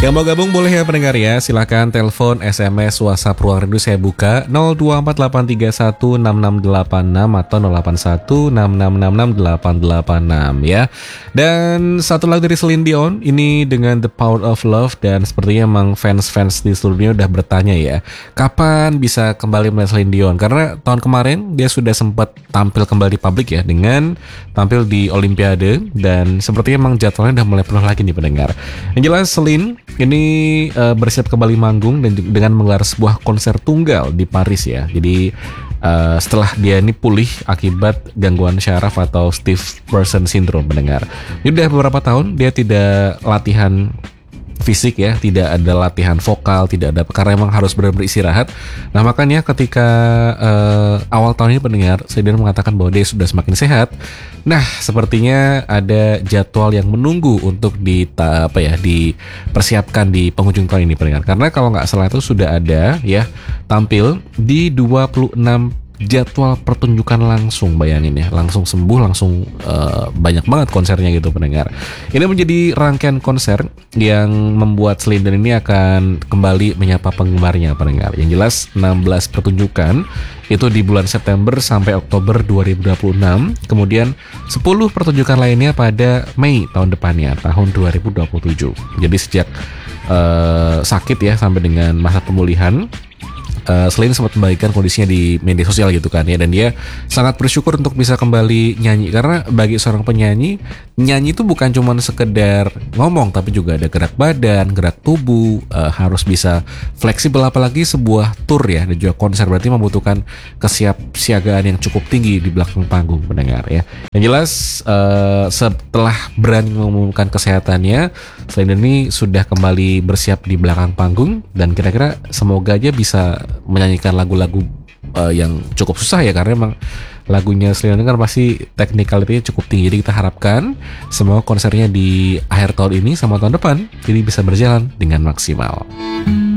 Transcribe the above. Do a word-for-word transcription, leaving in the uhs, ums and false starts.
Yang mau gabung boleh ya pendengar ya. Silahkan telepon, S M S, WhatsApp Ruang Rindu saya buka nol dua empat delapan tiga satu enam enam delapan enam atau nol delapan satu enam enam enam enam delapan delapan enam ya. Dan satu lagu dari Celine Dion ini dengan The Power of Love, dan sepertinya emang fans-fans di seluruh dunia udah bertanya ya, kapan bisa kembali melihat Celine Dion? Karena tahun kemarin dia sudah sempat tampil kembali di publik ya dengan tampil di Olimpiade, dan sepertinya emang jadwalnya udah mulai penuh lagi nih pendengar. Yang jelas Celine ini uh, bersiap kembali manggung dan dengan menggelar sebuah konser tunggal di Paris ya. Jadi uh, setelah dia ini pulih akibat gangguan syaraf atau stiff person syndrome pendengar. Jadi udah beberapa tahun dia tidak latihan fisik ya, tidak ada latihan vokal, tidak ada, karena emang harus benar-benar istirahat. Nah makanya ketika uh, awal tahun ini pendengar, saya mengatakan bahwa dia sudah semakin sehat. Nah sepertinya ada jadwal yang menunggu untuk di apa ya dipersiapkan di penghujung tahun ini pendengar. Karena kalau nggak salah itu sudah ada ya tampil di dua puluh enam jadwal pertunjukan langsung, bayangin ya, langsung sembuh, langsung uh, banyak banget konsernya gitu pendengar. Ini menjadi rangkaian konser yang membuat Celine Dion ini akan kembali menyapa penggemarnya pendengar. Yang jelas enam belas pertunjukan itu di bulan September sampai Oktober dua ribu dua puluh enam. Kemudian sepuluh pertunjukan lainnya pada Mei tahun depannya, tahun dua ribu dua puluh tujuh. Jadi sejak uh, sakit ya sampai dengan masa pemulihan, Uh, Celine sempat membagikan kondisinya di media sosial gitu kan ya, dan dia sangat bersyukur untuk bisa kembali nyanyi, karena bagi seorang penyanyi, nyanyi itu bukan cuma sekedar ngomong tapi juga ada gerak badan, gerak tubuh, uh, harus bisa fleksibel, apalagi sebuah tour ya dan juga konser, berarti membutuhkan kesiapsiagaan yang cukup tinggi di belakang panggung pendengar ya. Yang jelas uh, setelah berani mengumumkan kesehatannya, Celine ini sudah kembali bersiap di belakang panggung, dan kira-kira semoga aja bisa menyanyikan lagu-lagu uh, yang cukup susah ya, karena emang lagunya Celine kan pasti technicality-nya cukup tinggi. Jadi kita harapkan semua konsernya di akhir tahun ini sama tahun depan jadi bisa berjalan dengan maksimal.